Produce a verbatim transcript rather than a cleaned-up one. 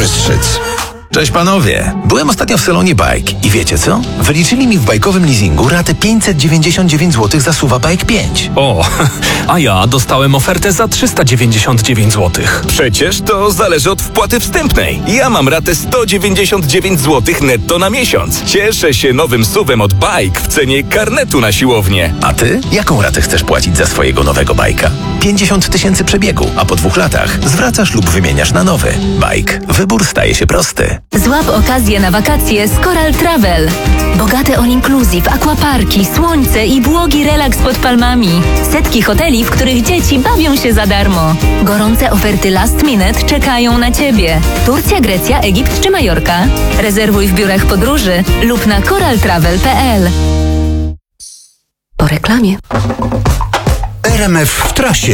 Bystrzyc. Cześć panowie, byłem ostatnio w salonie Bike i wiecie co? Wyliczyli mi w bajkowym leasingu ratę pięćset dziewięćdziesiąt dziewięć złotych za Suwa Bike pięć. O, a ja dostałem ofertę za trzysta dziewięćdziesiąt dziewięć złotych. Przecież to zależy od wpłaty wstępnej. Ja mam ratę sto dziewięćdziesiąt dziewięć złotych netto na miesiąc. Cieszę się nowym suwem od Bike w cenie karnetu na siłownię. A ty? Jaką ratę chcesz płacić za swojego nowego bajka? pięćdziesiąt tysięcy przebiegu, a po dwóch latach zwracasz lub wymieniasz na nowy. Bike. Wybór staje się prosty. Złap okazję na wakacje z Coral Travel. Bogate all inclusive, aquaparki, słońce i błogi relaks pod palmami. Setki hoteli, w których dzieci bawią się za darmo. Gorące oferty last minute czekają na Ciebie. Turcja, Grecja, Egipt czy Majorka? Rezerwuj w biurach podróży lub na coral travel kropka p l. Po reklamie. R M F w trasie.